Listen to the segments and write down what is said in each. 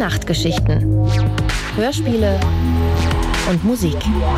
Nachtgeschichten, Hörspiele und Musik.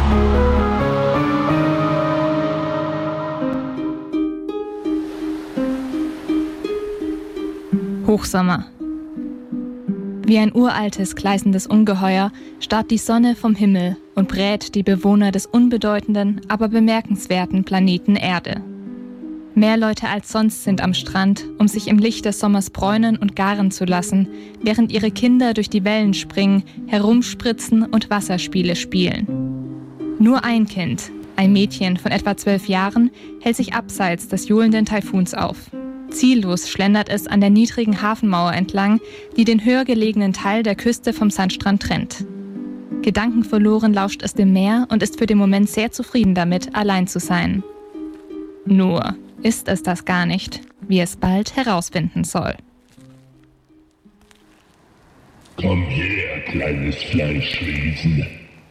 Hochsommer. Wie ein uraltes, gleißendes Ungeheuer starrt die Sonne vom Himmel und brät die Bewohner des unbedeutenden, aber bemerkenswerten Planeten Erde. Mehr Leute als sonst sind am Strand, um sich im Licht des Sommers bräunen und garen zu lassen, während ihre Kinder durch die Wellen springen, herumspritzen und Wasserspiele spielen. Nur ein Kind, ein Mädchen von etwa 12 Jahren, hält sich abseits des johlenden Taifuns auf. Ziellos schlendert es an der niedrigen Hafenmauer entlang, die den höher gelegenen Teil der Küste vom Sandstrand trennt. Gedankenverloren lauscht es dem Meer und ist für den Moment sehr zufrieden damit, allein zu sein. Nur ist es das gar nicht, wie es bald herausfinden soll. Komm her, kleines Fleischwesen.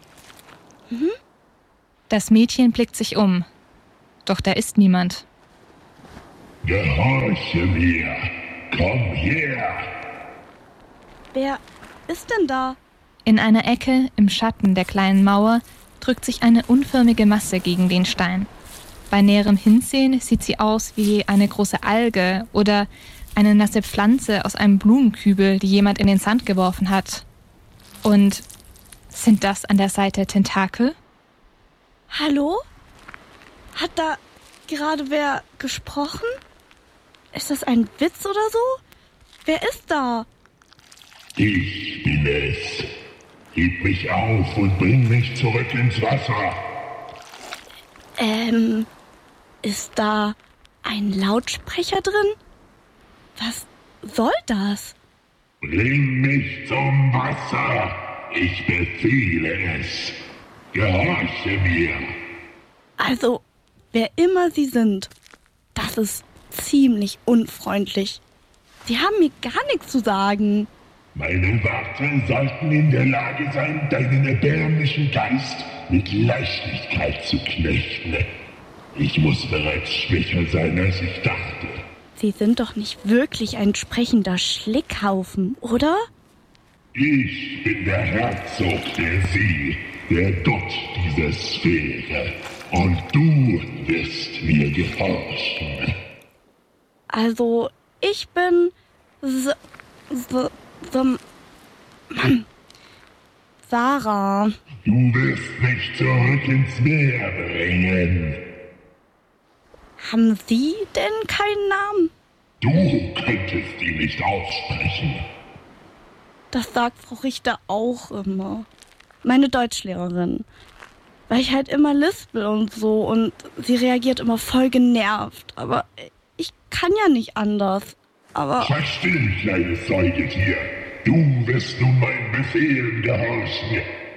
Das Mädchen blickt sich um. Doch da ist niemand. Gehorche mir. Komm her. Wer ist denn da? In einer Ecke, im Schatten der kleinen Mauer, drückt sich eine unförmige Masse gegen den Stein. Bei näherem Hinsehen sieht sie aus wie eine große Alge oder eine nasse Pflanze aus einem Blumenkübel, die jemand in den Sand geworfen hat. Und sind das an der Seite Tentakel? Hallo? Hat da gerade wer gesprochen? Ist das ein Witz oder so? Wer ist da? Ich bin es. Heb mich auf und bring mich zurück ins Wasser. Ist da ein Lautsprecher drin? Was soll das? Bring mich zum Wasser. Ich befehle es. Gehorche mir. Also, wer immer Sie sind, das ist ziemlich unfreundlich. Sie haben mir gar nichts zu sagen. Meine Worte sollten in der Lage sein, deinen erbärmlichen Geist mit Leichtigkeit zu knechten. Ich muss bereits schwächer sein, als ich dachte. Sie sind doch nicht wirklich ein sprechender Schlickhaufen, oder? Ich bin der Herzog der See, der Gott dieser Sphäre. Und du wirst mir gehorchen. Also, ich bin Sarah. Du wirst mich zurück ins Meer bringen. Haben Sie denn keinen Namen? Du könntest ihn nicht aussprechen. Das sagt Frau Richter auch immer. Meine Deutschlehrerin. Weil ich halt immer lispel und so und sie reagiert immer voll genervt. Aber ich kann ja nicht anders. Aber... Sei still, kleines Säugetier. Du wirst nun meinen Befehlen gehorchen.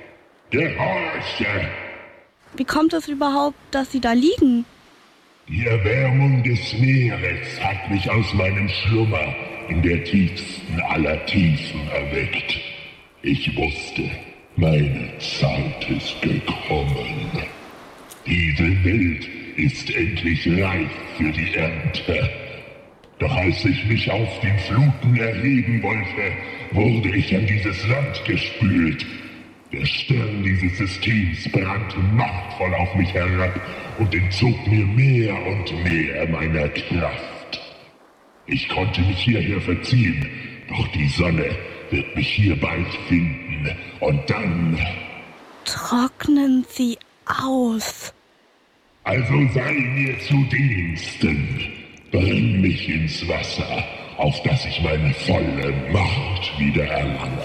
Gehorche! Wie kommt es überhaupt, dass Sie da liegen? Die Erwärmung des Meeres hat mich aus meinem Schlummer in der tiefsten aller Tiefen erweckt. Ich wusste, meine Zeit ist gekommen. Diese Welt ist endlich reif für die Ernte. Doch als ich mich aus den Fluten erheben wollte, wurde ich an dieses Land gespült. Der Stern dieses Systems brannte machtvoll auf mich herab und entzog mir mehr und mehr meiner Kraft. Ich konnte mich hierher verziehen, doch die Sonne wird mich hier bald finden und dann... Trocknen Sie aus. Also sei mir zu Diensten. Bring mich ins Wasser, auf das ich meine volle Macht wieder erlange.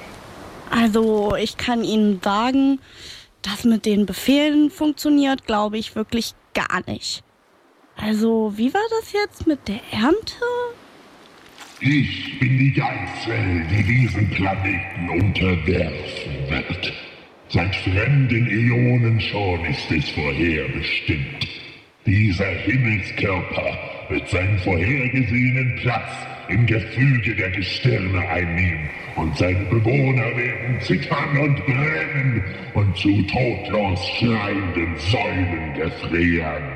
Also, ich kann Ihnen sagen, das mit den Befehlen funktioniert, glaube ich, wirklich gar nicht. Also, wie war das jetzt mit der Ernte? Ich bin die Geißel, die diesen Planeten unterwerfen wird. Seit fremden Äonen schon ist es vorherbestimmt. Dieser Himmelskörper wird seinen vorhergesehenen Platz im Gefüge der Gestirne einnehmen und seine Bewohner werden zittern und brennen und zu todlos schreienden Säulen gefrieren.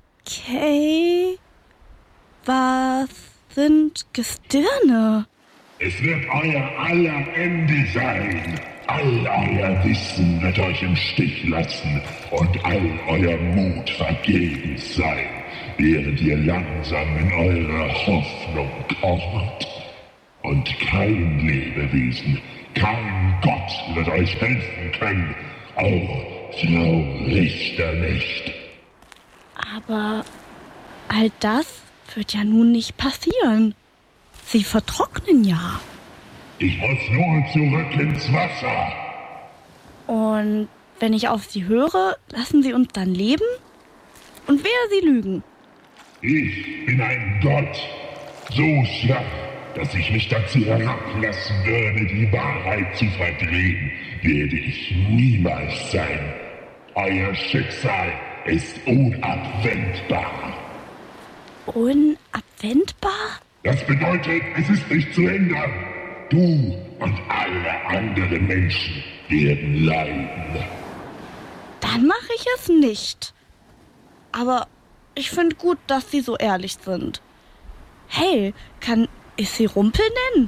Okay. Was sind Gestirne? Es wird euer aller Ende sein. All euer Wissen wird euch im Stich lassen und all euer Mut vergebens sein, während ihr langsam in eure Hoffnung kocht. Und kein Lebewesen, kein Gott wird euch helfen können, auch Frau Richter nicht. Aber all das wird ja nun nicht passieren. Sie vertrocknen ja. Ich muss nur zurück ins Wasser. Und wenn ich auf Sie höre, lassen Sie uns dann leben? Und wer Sie lügen? Ich bin ein Gott, so schwach, dass ich mich dazu herablassen würde, die Wahrheit zu verdrehen, werde ich niemals sein. Euer Schicksal ist unabwendbar. Unabwendbar? Das bedeutet, es ist nicht zu ändern. Du und alle anderen Menschen werden leiden. Dann mache ich es nicht. Aber ich finde gut, dass Sie so ehrlich sind. Hey, kann ich Sie Rumpel nennen?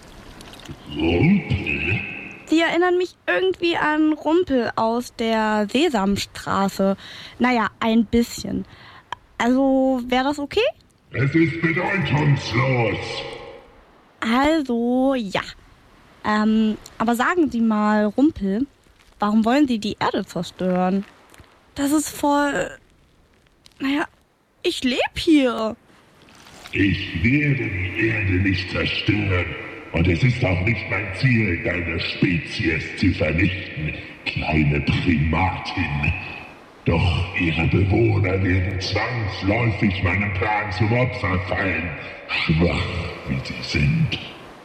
Rumpel? Sie erinnern mich irgendwie an Rumpel aus der Sesamstraße. Naja, ein bisschen. Also, wäre das okay? Es ist bedeutungslos. Also, ja. Aber sagen Sie mal, Rumpel, warum wollen Sie die Erde zerstören? Das ist voll... Naja, ich lebe hier. Ich werde die Erde nicht zerstören. Und es ist auch nicht mein Ziel, deine Spezies zu vernichten, kleine Primatin. Doch ihre Bewohner werden zwangsläufig meinem Plan zum Opfer fallen, schwach wie sie sind.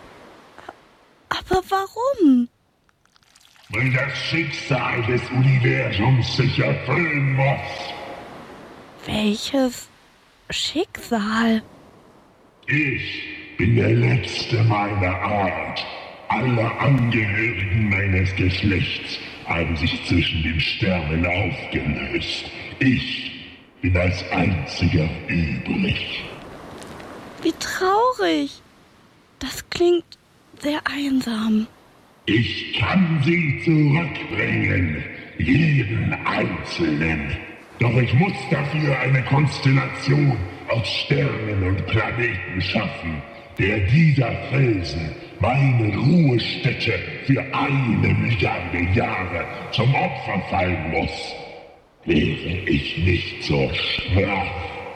Aber warum? Weil das Schicksal des Universums sich erfüllen muss. Welches Schicksal? Ich bin der Letzte meiner Art. Alle Angehörigen meines Geschlechts haben sich zwischen den Sternen aufgelöst. Ich bin als einziger übrig. Wie traurig. Das klingt sehr einsam. Ich kann sie zurückbringen, jeden Einzelnen. Doch ich muss dafür eine Konstellation aus Sternen und Planeten schaffen, der dieser Felsen, meine Ruhestätte für 1 Milliarde Jahre, zum Opfer fallen muss. Wäre ich nicht so schwach.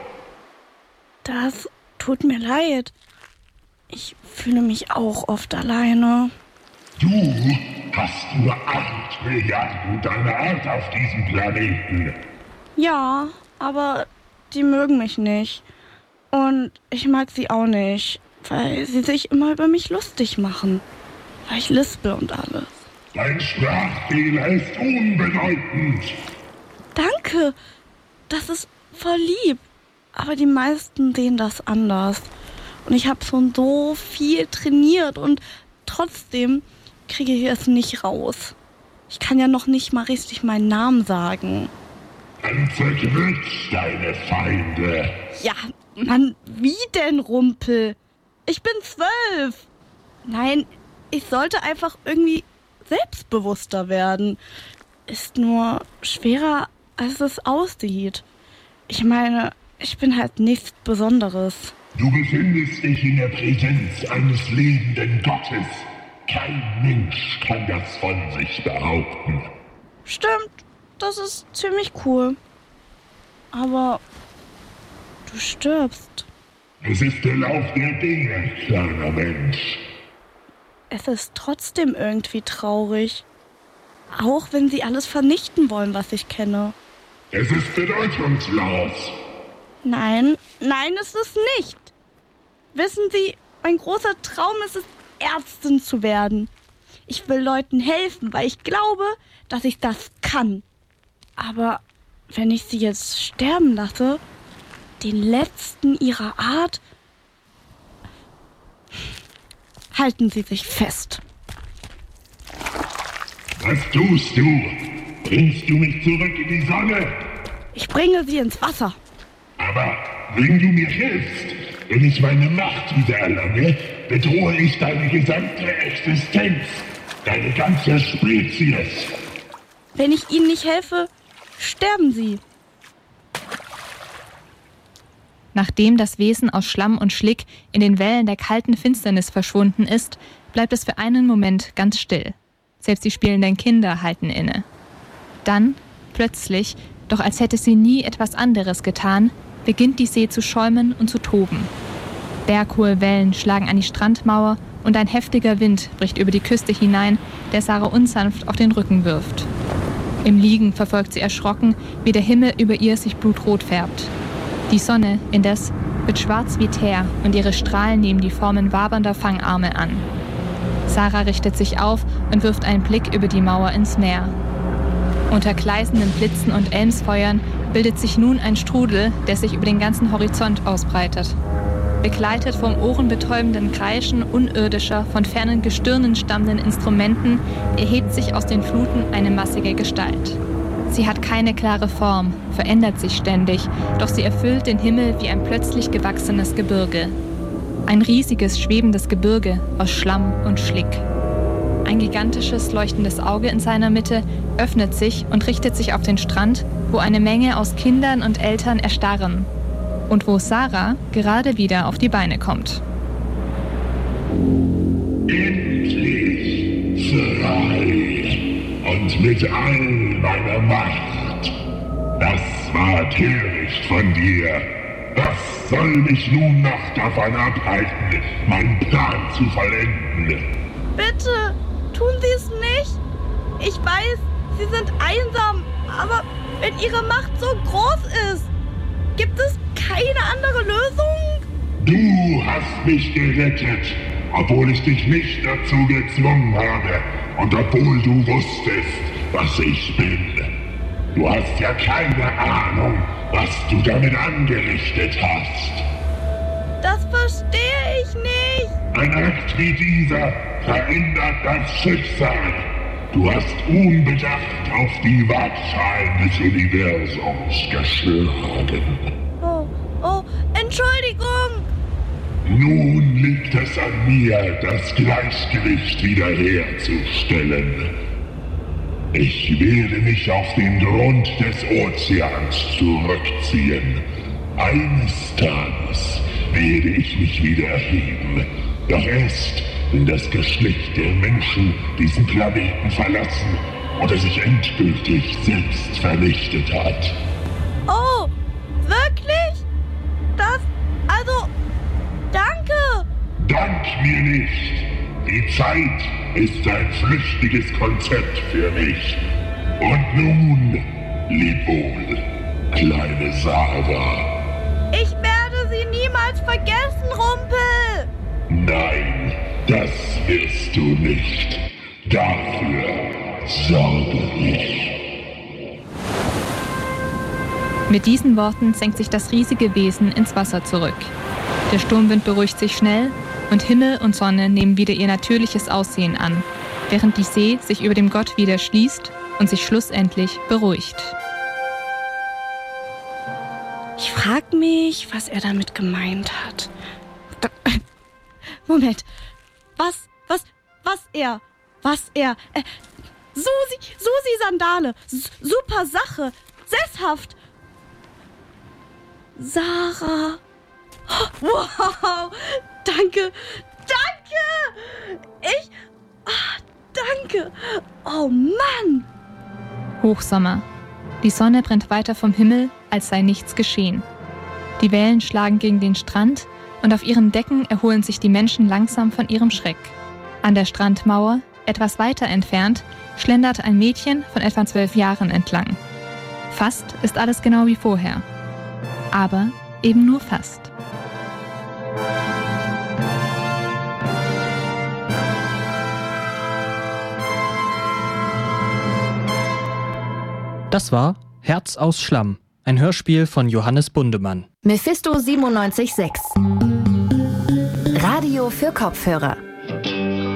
Das tut mir leid. Ich fühle mich auch oft alleine. Du hast nur 8 Milliarden deiner Art auf diesem Planeten. Ja, aber die mögen mich nicht. Und ich mag sie auch nicht, weil sie sich immer über mich lustig machen. Weil ich lispel und alles. Dein Sprachfehler ist unbedeutend. Danke, das ist voll lieb. Aber die meisten sehen das anders. Und ich habe schon so viel trainiert und trotzdem kriege ich es nicht raus. Ich kann ja noch nicht mal richtig meinen Namen sagen. Dann zerquetsch deine Feinde. Ja, Mann, wie denn, Rumpel? Ich bin 12. Nein, ich sollte einfach irgendwie selbstbewusster werden. Ist nur schwerer, als es aussieht. Ich meine, ich bin halt nichts Besonderes. Du befindest dich in der Präsenz eines lebenden Gottes. Kein Mensch kann das von sich behaupten. Stimmt, das ist ziemlich cool. Aber du stirbst. Es ist der Lauf der Dinge, kleiner Mensch. Es ist trotzdem irgendwie traurig. Auch wenn sie alles vernichten wollen, was ich kenne. Es ist bedeutungslos. Nein, ist es nicht. Wissen Sie, mein großer Traum ist es, Ärztin zu werden. Ich will Leuten helfen, weil ich glaube, dass ich das kann. Aber wenn ich sie jetzt sterben lasse, den letzten ihrer Art, halten Sie sich fest. Was tust du? Bringst du mich zurück in die Sonne? Ich bringe Sie ins Wasser. Aber wenn du mir hilfst, Wenn ich meine Macht wiedererlange, bedrohe ich deine gesamte Existenz, deine ganze Spezies. Wenn ich ihnen nicht helfe, sterben sie. Nachdem das Wesen aus Schlamm und Schlick in den Wellen der kalten Finsternis verschwunden ist, bleibt es für einen Moment ganz still. Selbst die spielenden Kinder halten inne. Dann, plötzlich, doch als hätte sie nie etwas anderes getan, beginnt die See zu schäumen und zu toben. Berghohe Wellen schlagen an die Strandmauer und ein heftiger Wind bricht über die Küste hinein, der Sarah unsanft auf den Rücken wirft. Im Liegen verfolgt sie erschrocken, wie der Himmel über ihr sich blutrot färbt. Die Sonne, indes, wird schwarz wie Teer und ihre Strahlen nehmen die Formen wabernder Fangarme an. Sarah richtet sich auf und wirft einen Blick über die Mauer ins Meer. Unter gleißenden Blitzen und Elmsfeuern bildet sich nun ein Strudel, der sich über den ganzen Horizont ausbreitet. Begleitet vom ohrenbetäubenden Kreischen unirdischer, von fernen Gestirnen stammenden Instrumenten erhebt sich aus den Fluten eine massige Gestalt. Sie hat keine klare Form, verändert sich ständig, doch sie erfüllt den Himmel wie ein plötzlich gewachsenes Gebirge. Ein riesiges, schwebendes Gebirge aus Schlamm und Schlick. Ein gigantisches, leuchtendes Auge in seiner Mitte öffnet sich und richtet sich auf den Strand, wo eine Menge aus Kindern und Eltern erstarren. Und wo Sarah gerade wieder auf die Beine kommt. Endlich frei und mit all meiner Macht. Das war töricht von dir. Was soll mich nun noch davon abhalten, meinen Plan zu vollenden? Bitte, tun Sie es nicht. Ich weiß, Sie sind einsam, aber wenn Ihre Macht so groß ist, gibt es keine andere Lösung? Du hast mich gerettet, obwohl ich dich nicht dazu gezwungen habe und obwohl du wusstest, was ich bin. Du hast ja keine Ahnung, was du damit angerichtet hast. Das verstehe ich nicht. Ein Akt wie dieser verändert das Schicksal. Du hast unbedacht auf die Waagschalen des Universums geschlagen. Oh, Entschuldigung. Nun liegt es an mir, das Gleichgewicht wiederherzustellen. Ich werde mich auf den Grund des Ozeans zurückziehen. Eines Tages werde ich mich wieder erheben. Doch erst, wenn das Geschlecht der Menschen diesen Planeten verlassen oder sich endgültig selbst vernichtet hat. Oh, wirklich? Danke! Dank mir nicht! Die Zeit ist ein flüchtiges Konzept für mich. Und nun, leb wohl, kleine Sarah. Ich werde Sie niemals vergessen, Rumpel! Nein, das wirst du nicht. Dafür sorge ich. Mit diesen Worten senkt sich das riesige Wesen ins Wasser zurück. Der Sturmwind beruhigt sich schnell und Himmel und Sonne nehmen wieder ihr natürliches Aussehen an, während die See sich über dem Gott wieder schließt und sich schlussendlich beruhigt. Ich frag mich, was er damit gemeint hat. Moment. Was er? Susi Sandale. Super Sache. Sesshaft. Sarah. Wow. Danke. Danke. Oh Mann. Hochsommer. Die Sonne brennt weiter vom Himmel, als sei nichts geschehen. Die Wellen schlagen gegen den Strand und auf ihren Decken erholen sich die Menschen langsam von ihrem Schreck. An der Strandmauer, etwas weiter entfernt, schlendert ein Mädchen von etwa 12 Jahren entlang. Fast ist alles genau wie vorher. Aber eben nur fast. Das war Herz aus Schlamm, ein Hörspiel von Johannes Bundemann. Mephisto 97.6 Radio für Kopfhörer.